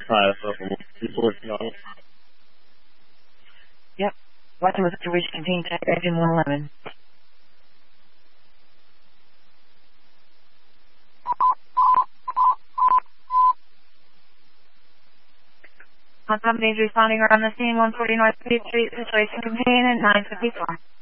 So people working on it. Yep. Watson was to reach contain type engine 111. On top danger responding around the scene, 140 North 5th Street, situation contained at 954.